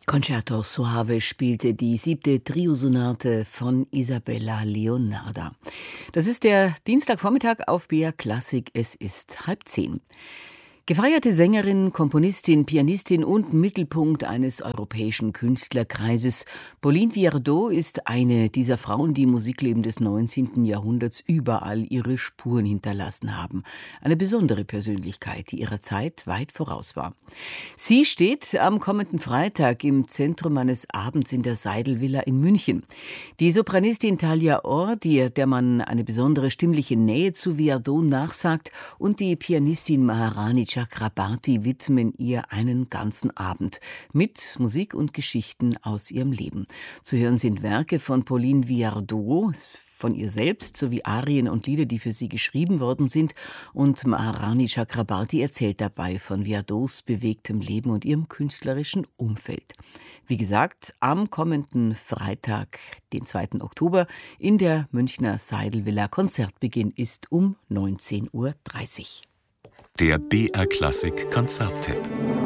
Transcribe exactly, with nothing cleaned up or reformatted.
Concerto Soave spielte die siebte Triosonate von Isabella Leonarda. Das ist der Dienstagvormittag auf B R Klassik. Es ist halb zehn. Gefeierte Sängerin, Komponistin, Pianistin und Mittelpunkt eines europäischen Künstlerkreises, Pauline Viardot ist eine dieser Frauen, die im Musikleben des neunzehnten Jahrhunderts überall ihre Spuren hinterlassen haben. Eine besondere Persönlichkeit, die ihrer Zeit weit voraus war. Sie steht am kommenden Freitag im Zentrum eines Abends in der Seidelvilla in München. Die Sopranistin Thalia Orr, die, der man eine besondere stimmliche Nähe zu Viardot nachsagt, und die Pianistin Maharani Chakrabarti widmen ihr einen ganzen Abend mit Musik und Geschichten aus ihrem Leben. Zu hören sind Werke von Pauline Viardot, von ihr selbst, sowie Arien und Lieder, die für sie geschrieben worden sind. Und Maharani Chakrabarti erzählt dabei von Viardots bewegtem Leben und ihrem künstlerischen Umfeld. Wie gesagt, am kommenden Freitag, den zweiten Oktober, in der Münchner Seidelvilla. Konzertbeginn ist um neunzehn Uhr dreißig. Der B R Klassik Konzerttipp.